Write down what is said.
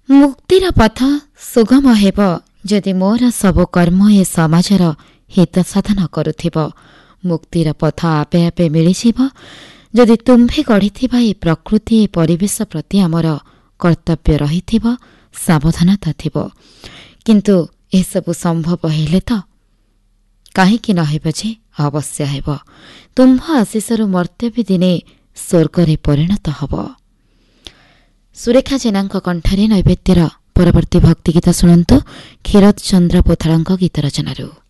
ମୁକ୍ତିର ପଥ ସୁଗମ ହେବ ଯଦି ମୋର ସବୁ କର୍ମ ଏ ସମାଜର ହିତ ସାଧନ କରୁଥିବ। ମୁକ୍ତିର ପଥ ଆପେ ଆପେ ମିଳିଯିବ ଯଦି ତୁମ୍ଭେ ଗଢ଼ିଥିବା ଏ ପ୍ରକୃତି ଏ ପରିବେଶ ପ୍ରତି ଆମର କର୍ତ୍ତବ୍ୟ ରହିଥିବ, ସାବଧାନତା ଥିବ। କିନ୍ତୁ ଏସବୁ ସମ୍ଭବ ହେଲେ ତ? କାହିଁକି ନ ହେବ ଯେ? ଅବଶ୍ୟ ହେବ। ତୁମ୍ଭ ଆଶିଷରୁ ମର୍ତ୍ତ୍ୟ ବି ଦିନେ ସ୍ୱର୍ଗରେ ପରିଣତ ହେବ। ସୁରେଖା ଜେନାଙ୍କ କଣ୍ଠରେ ନୈବେଦ୍ୟର ପରବର୍ତ୍ତୀ ଭକ୍ତିଗୀତ ଶୁଣନ୍ତୁ କ୍ଷୀରୋଦ ଚନ୍ଦ୍ର ପୋଥାଳଙ୍କ ଗୀତ ରଚନାରୁ।